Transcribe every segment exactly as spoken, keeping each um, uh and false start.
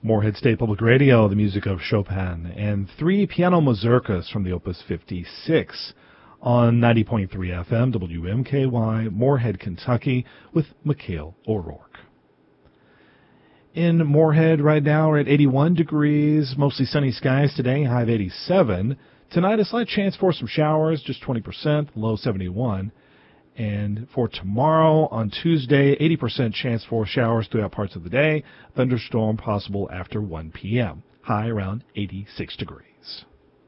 Morehead State Public Radio, the music of Chopin, and three piano mazurkas from the Opus fifty-six on ninety point three F M, W M K Y, Morehead, Kentucky, with Mikhail O'Rourke. In Morehead right now, we're at eighty-one degrees, mostly sunny skies today, high of eighty-seven. Tonight, a slight chance for some showers, just twenty percent, low seventy-one. And for tomorrow, on Tuesday, eighty percent chance for showers throughout parts of the day. Thunderstorm possible after one p.m. High around eighty-six degrees.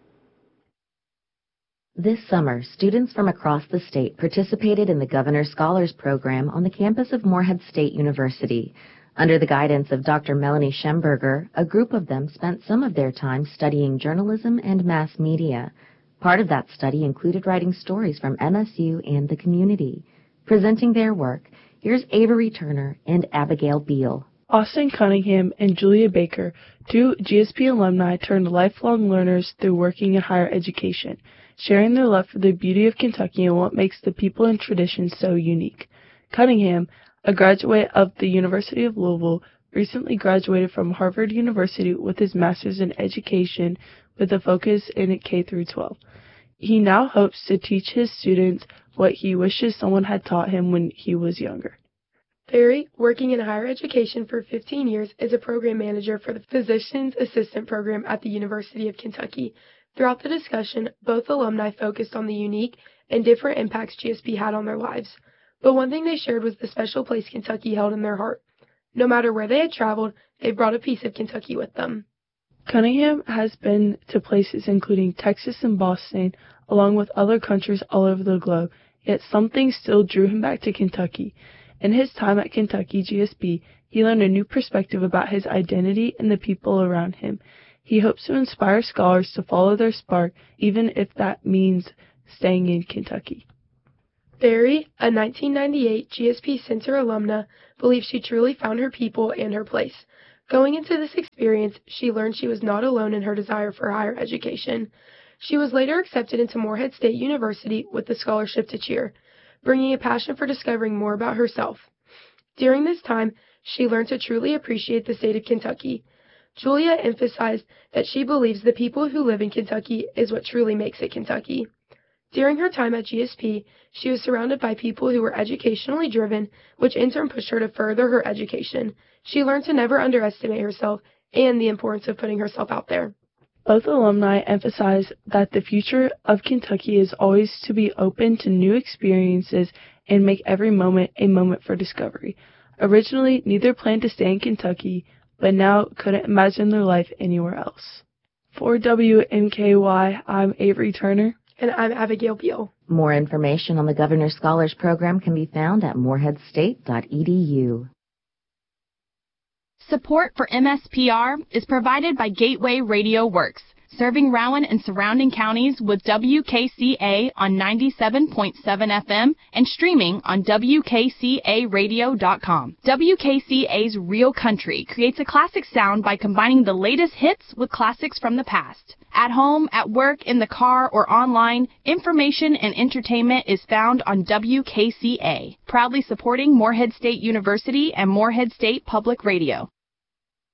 This summer, students from across the state participated in the Governor's Scholars Program on the campus of Morehead State University. Under the guidance of Doctor Melanie Schemberger, a group of them spent some of their time studying journalism and mass media. Part of that study included writing stories from M S U and the community. Presenting their work, here's Avery Turner and Abigail Beal. Austin Cunningham and Julia Baker, two G S P alumni turned lifelong learners through working in higher education, sharing their love for the beauty of Kentucky and what makes the people and traditions so unique. Cunningham, a graduate of the University of Louisville, recently graduated from Harvard University with his master's in education with a focus in K through twelve. He now hopes to teach his students what he wishes someone had taught him when he was younger. Barry, working in higher education for fifteen years, is a program manager for the Physician's Assistant Program at the University of Kentucky. Throughout the discussion, both alumni focused on the unique and different impacts G S P had on their lives. But one thing they shared was the special place Kentucky held in their heart. No matter where they had traveled, they brought a piece of Kentucky with them. Cunningham has been to places including Texas and Boston, along with other countries all over the globe, yet something still drew him back to Kentucky. In his time at Kentucky G S P, he learned a new perspective about his identity and the people around him. He hopes to inspire scholars to follow their spark, even if that means staying in Kentucky. Barry, a nineteen ninety-eight G S P Center alumna, believes she truly found her people and her place. Going into this experience, she learned she was not alone in her desire for higher education. She was later accepted into Morehead State University with the scholarship to cheer, bringing a passion for discovering more about herself. During this time, she learned to truly appreciate the state of Kentucky. Julia emphasized that she believes the people who live in Kentucky is what truly makes it Kentucky. During her time at G S P, she was surrounded by people who were educationally driven, which in turn pushed her to further her education. She learned to never underestimate herself and the importance of putting herself out there. Both alumni emphasize that the future of Kentucky is always to be open to new experiences and make every moment a moment for discovery. Originally, neither planned to stay in Kentucky, but now couldn't imagine their life anywhere else. For W M K Y, I'm Avery Turner. And I'm Abigail Beal. More information on the Governor's Scholars Program can be found at morehead state dot e d u. Support for M S P R is provided by Gateway Radio Works, serving Rowan and surrounding counties with W K C A on ninety-seven point seven F M and streaming on W K C A radio dot com. W K C A's Real Country creates a classic sound by combining the latest hits with classics from the past. At home, at work, in the car, or online, information and entertainment is found on W K C A, proudly supporting Morehead State University and Morehead State Public Radio.